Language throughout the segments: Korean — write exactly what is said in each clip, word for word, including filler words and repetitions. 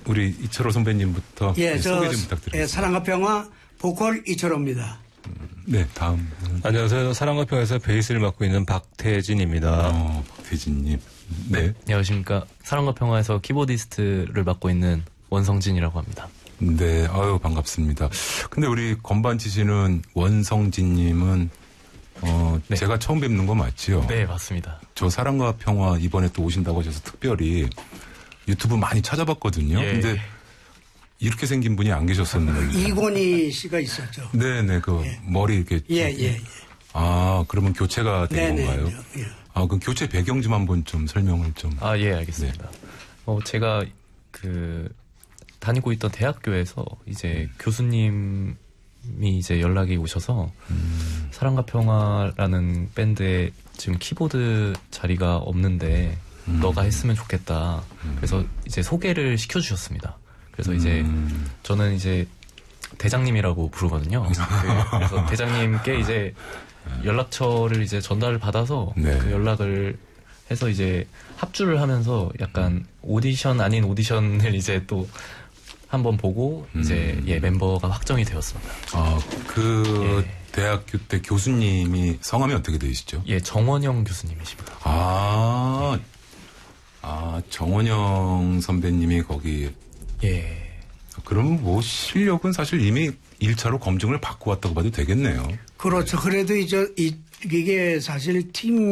우리 이철호 선배님부터 예, 저, 소개 좀 부탁드립니다. 예, 사랑과 평화 보컬 이철호입니다. 네, 다음. 안녕하세요. 사랑과 평화에서 베이스를 맡고 있는 박태진입니다. 어, 박태진님. 네. 안녕하십니까. 사랑과 평화에서 키보디스트를 맡고 있는 원성진이라고 합니다. 네, 아유, 반갑습니다. 근데 우리 건반 치시는 원성진님은, 어, 네. 제가 처음 뵙는 거 맞지요? 네, 맞습니다. 저 사랑과 평화 이번에 또 오신다고 하셔서 특별히 유튜브 많이 찾아봤거든요. 예. 근데 이렇게 생긴 분이 안 계셨었는데. 이곤희 씨가 있었죠. 네네, 그 예. 머리 이렇게. 예, 예, 예. 아, 그러면 교체가 된 네네. 건가요? 예. 아, 그럼 교체 배경 좀 한번 좀 설명을 좀. 아, 예, 알겠습니다. 어, 제가 그 다니고 있던 대학교에서 이제 교수님이 이제 연락이 오셔서 음. 사랑과 평화라는 밴드에 지금 키보드 자리가 없는데 음. 너가 했으면 좋겠다. 음. 그래서 이제 소개를 시켜주셨습니다. 그래서 이제 음. 저는 이제 대장님이라고 부르거든요. 네, 그래서 대장님께 이제 연락처를 이제 전달을 받아서 네. 그 연락을 해서 이제 합주를 하면서 약간 오디션 아닌 오디션을 이제 또 한번 보고 음. 이제 예 멤버가 확정이 되었습니다. 아, 그 예. 대학교 때 교수님이 성함이 어떻게 되시죠? 예, 정원영 교수님이십니다. 아, 아, 정원영 선배님이 거기. 예. 그럼 뭐 실력은 사실 이미 일 차로 검증을 받고 왔다고 봐도 되겠네요. 그렇죠. 그래도 이제 이, 이게 사실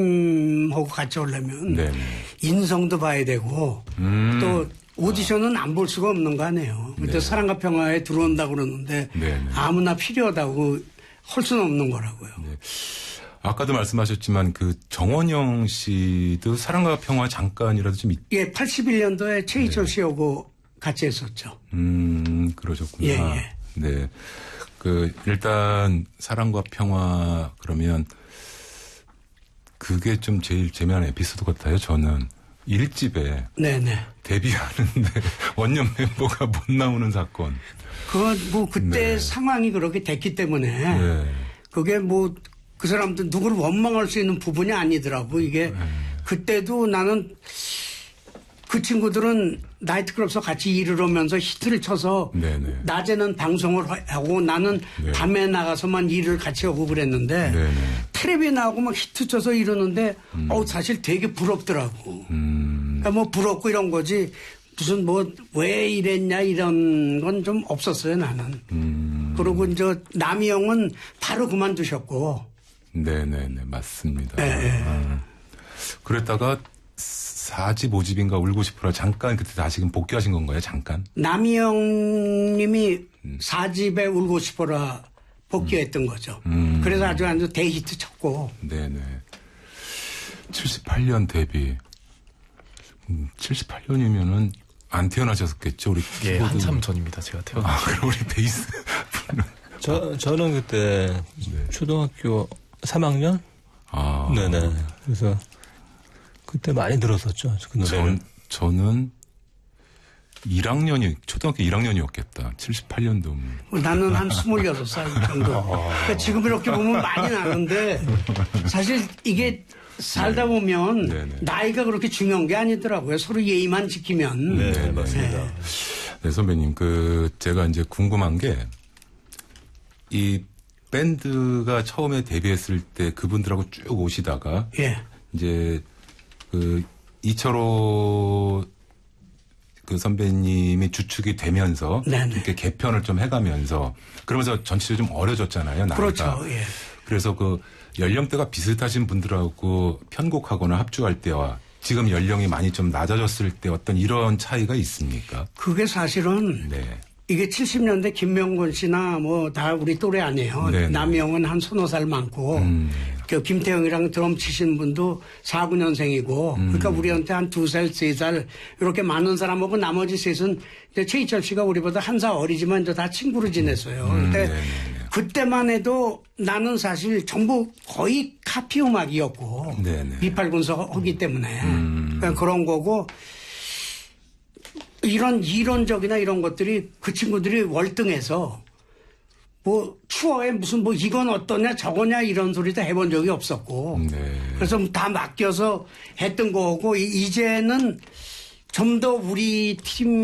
팀하고 같이 오려면 네. 인성도 봐야 되고 음. 또 오디션은 안 볼 수가 없는 거 아니에요. 근데 네. 사랑과 평화에 들어온다고 그러는데 네. 아무나 필요하다고 할 수는 없는 거라고요. 네. 아까도 말씀하셨지만 그 정원영 씨도 사랑과 평화 잠깐이라도 좀 있... 예, 팔십일 년도에 최희철 씨하고 같이 했었죠. 음, 그러셨구나. 예, 예. 네. 그, 일단, 사랑과 평화, 그러면, 그게 좀 제일 재미난 에피소드 같아요, 저는. 일 집에. 네네. 데뷔하는데, 원년 멤버가 못 나오는 사건. 그건 뭐, 그때 네. 상황이 그렇게 됐기 때문에. 네. 그게 뭐, 그 사람들 누구를 원망할 수 있는 부분이 아니더라고. 이게, 네. 그때도 나는, 그 친구들은 나이트클럽에서 같이 일을 하면서 히트를 쳐서 네네. 낮에는 방송을 하고 나는 네. 밤에 나가서만 일을 같이 하고 그랬는데 네네. 텔레비에 나오고 막 히트 쳐서 이러는데 음. 어우 사실 되게 부럽더라고. 음. 그러니까 뭐 부럽고 이런 거지 무슨 뭐 왜 이랬냐 이런 건 좀 없었어요 나는. 음. 그리고 이제 남이 형은 바로 그만두셨고. 네네네 맞습니다. 네. 아. 그랬다가 사 집, 오 집인가 울고 싶어라 잠깐 그때 다시금 복귀하신 건가요? 잠깐? 남희영 님이 음. 사 집에 울고 싶어라 복귀했던 음. 거죠. 음. 그래서 아주 아주 대히트 쳤고. 네네. 칠십팔 년 데뷔. 음, 칠십팔 년이면은 안 태어나셨겠죠? 우리 예, 키보드. 한참 전입니다. 제가 태어난. 아, 그럼 우리 베이스. 저, 저는 그때 네. 초등학교 삼 학년? 아. 네네. 그래서 그때 많이 들었었죠. 그 노래를. 전, 저는 일 학년이, 초등학교 일 학년이었겠다. 칠십팔 년도. 나는 한 스물여섯 살 정도. 그러니까 지금 이렇게 보면 많이 나는데 사실 이게 살다 보면 네네. 나이가 그렇게 중요한 게 아니더라고요. 서로 예의만 지키면. 네, 네 맞습니다. 네. 네, 선배님. 그, 제가 이제 궁금한 게 이 밴드가 처음에 데뷔했을 때 그분들하고 쭉 오시다가 예. 이제 그 이철호 그 선배님이 주축이 되면서 네네. 이렇게 개편을 좀 해가면서 그러면서 전체적으로 좀 어려졌잖아요. 나이가. 그렇죠. 예. 그래서 그 연령대가 비슷하신 분들하고 편곡하거나 합주할 때와 지금 연령이 많이 좀 낮아졌을 때 어떤 이런 차이가 있습니까? 그게 사실은 네. 이게 칠십 년대 김명곤 씨나 뭐 다 우리 또래 아니에요. 네네. 남영은 한 서너 살 많고 음. 그 김태형이랑 드럼 치신 분도 사구 년생이고 음. 그러니까 우리한테 한 두 살, 세 살 이렇게 많은 사람하고 나머지 셋은 이제 최희철 씨가 우리보다 한 살 어리지만 이제 다 친구로 지냈어요. 음. 근데 네네. 그때만 해도 나는 사실 전부 거의 카피 음악이었고 미팔군서 하기 때문에 음. 그러니까 그런 거고 이런 이론적이나 이런 것들이 그 친구들이 월등해서 뭐 추어에 무슨 뭐 이건 어떠냐 저거냐 이런 소리도 해본 적이 없었고 네. 그래서 다 맡겨서 했던 거고 이제는 좀 더 우리 팀